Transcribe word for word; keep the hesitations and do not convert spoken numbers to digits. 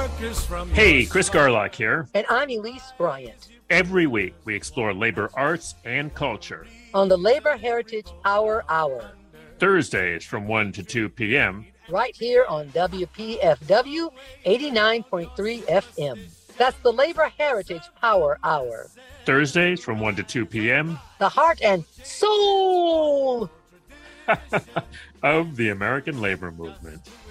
Hey, Chris Garlock here. And I'm Elise Bryant. Every week, we explore labor arts and culture. On the Labor Heritage Power Hour. Thursdays from one to two p.m. Right here on W P F W eighty-nine point three F M. That's the Labor Heritage Power Hour. Thursdays from one to two p.m. The heart and soul of the American labor movement.